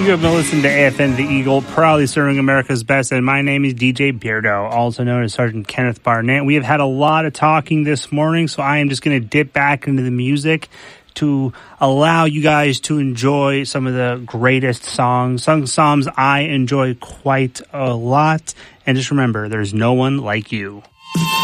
You have been listening to AFN The Eagle, proudly serving America's best, and my name is DJ Beardo, also known as Sergeant Kenneth Barnett. We have had a lot of talking this morning, so I am just going to dip back into the music to allow you guys to enjoy some of the greatest songs, some songs I enjoy quite a lot. And just remember, there's no one like you.